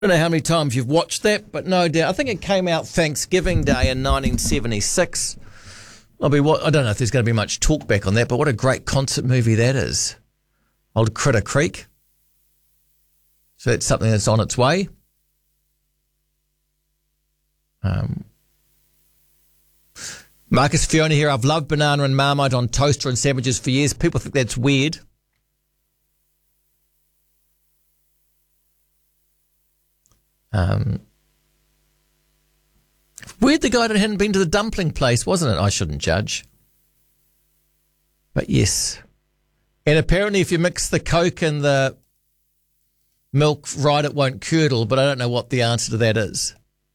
I don't know how many times you've watched that, but no doubt. I think it came out Thanksgiving Day in 1976. I don't know if there's going to be much talk back on that, but what a great concert movie that is. Old Critter Creek. So that's something that's on its way. Marcus Fiona here. I've loved banana and Marmite on toaster and sandwiches for years. People think that's weird. Weird the guy that hadn't been to the dumpling place, wasn't it? I shouldn't judge. But yes. And apparently if you mix the Coke and the milk right, it won't curdle, but I don't know what the answer to that is.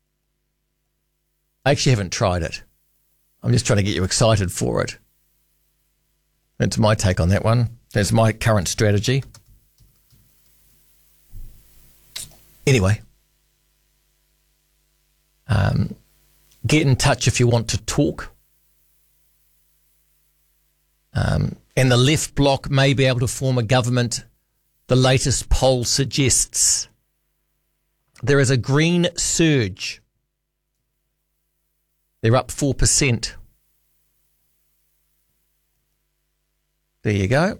I actually haven't tried it. I'm just trying to get you excited for it. That's my take on that one. That's my current strategy. Anyway. Get in touch if you want to talk. And the left bloc may be able to form a government, the latest poll suggests. There is a green surge. They're up 4%. There you go.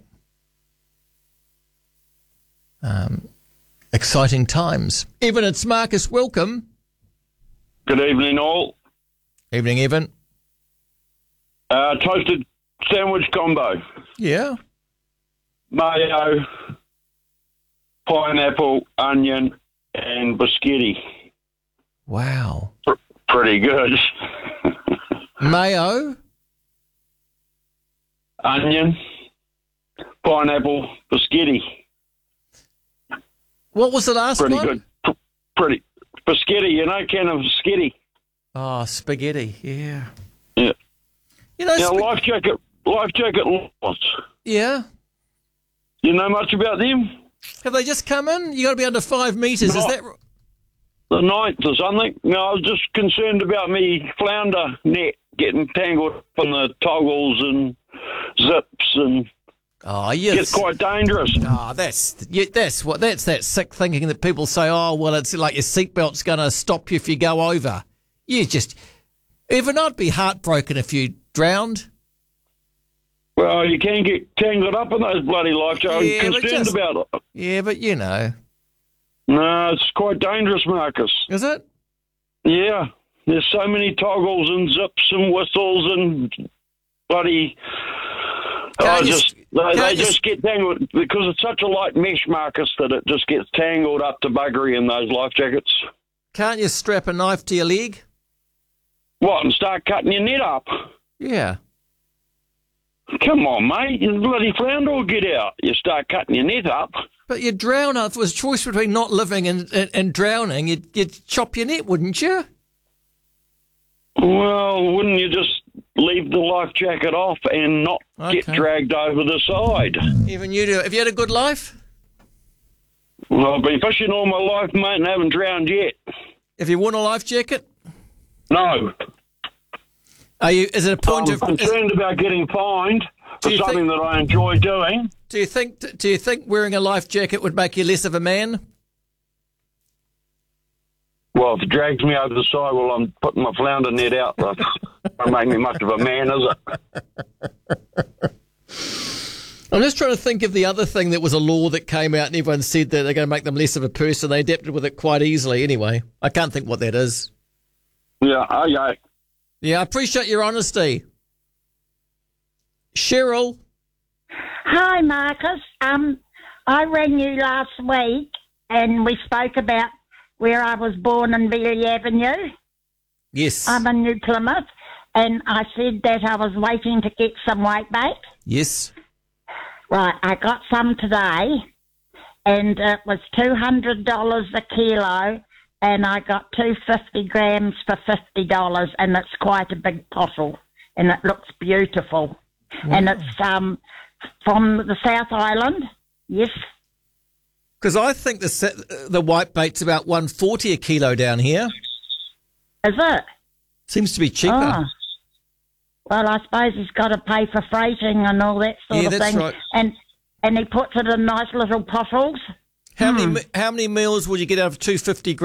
Exciting times. Evan, it's Marcus. Welcome. Good evening, all. Evening, Evan. Toasted sandwich combo. Yeah. Mayo, pineapple, onion, and biscotti. Wow. Pretty good. Mayo? Onion, pineapple, biscotti. What was the last one? Pretty good. Pretty. Biscotti, can of biscotti. Oh, spaghetti, yeah. Yeah. Now, life jacket laws. Yeah. You know much about them? Have they just come in? You got to be under 5 metres, No. is that The 9th or something. No, I was just concerned about me flounder net getting tangled up in the toggles and zips and Oh, yes. It's quite dangerous. Oh, that's that sick thinking that people say, oh, well, it's like your seatbelt's going to stop you if you go over. Evan, I'd be heartbroken if you drowned. Well, you can get tangled up in those bloody life jackets. Yeah, I'm concerned about it. Yeah, but you know. No, it's quite dangerous, Marcus. Is it? Yeah. There's so many toggles and zips and whistles and bloody... They just get tangled because it's such a light mesh, Marcus, that it just gets tangled up to buggery in those life jackets. Can't you strap a knife to your leg? What, and start cutting your net up? Yeah. Come on, mate. Your bloody flounder will get out. You start cutting your net up. But you'd drown. If it was a choice between not living and drowning, you'd chop your net, wouldn't you? Well, wouldn't you just leave the life jacket off and not get dragged over the side? Even you do. Have you had a good life? Well, I've been fishing all my life, mate, and haven't drowned yet. Have you worn a life jacket? No. Is it a point I'm concerned about getting fined for something that I enjoy doing. Do you think wearing a life jacket would make you less of a man? Well, if it drags me over the side while I'm putting my flounder net out, that won't make me much of a man, is it? I'm just trying to think of the other thing that was a law that came out and everyone said that they're going to make them less of a person. They adapted with it quite easily anyway. I can't think what that is. Yeah, okay. Yeah, I appreciate your honesty. Cheryl. Hi, Marcus. I rang you last week and we spoke about where I was born in Bailey Avenue. Yes. I'm in New Plymouth, and I said that I was waiting to get some weight bait. Yes. Right, I got some today, and it was $200 a kilo, and I got 250 grams for $50, and it's quite a big bottle, and it looks beautiful. Wow. And it's from the South Island, yes. Because I think the white bait's about $140 a kilo down here. Is it? Seems to be cheaper. Oh. Well, I suppose he's got to pay for freighting and all that sort of thing. Right. And he puts it in nice little bottles. How many meals would you get out of 250